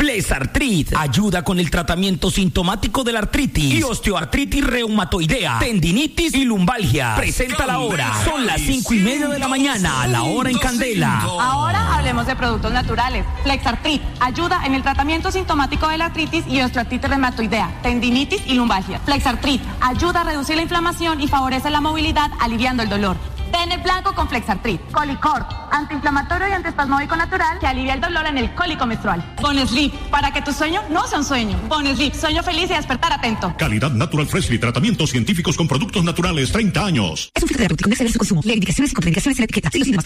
Flexartrit ayuda con el tratamiento sintomático de la artritis y osteoartritis reumatoidea, tendinitis y lumbalgia. Presenta la hora. Son las 5:30 de la mañana, la hora en Candela. Ahora hablemos de productos naturales. Flexartrit ayuda en el tratamiento sintomático de la artritis y osteoartritis reumatoidea, tendinitis y lumbalgia. Flexartrit ayuda a reducir la inflamación y favorece la movilidad, aliviando el dolor. Pene blanco con Flexartrit. Colicort, antiinflamatorio y antiespasmódico natural que alivia el dolor en el cólico menstrual. Bonesleep, para que tu sueño no sea un sueño. Bonesleep, sueño feliz y despertar atento. Calidad Natural Freshly, tratamientos científicos con productos naturales, 30 años. Es un filtro terapéutico, no exceder su consumo. Lee indicaciones y contraindicaciones en la etiqueta. Siglos y demás.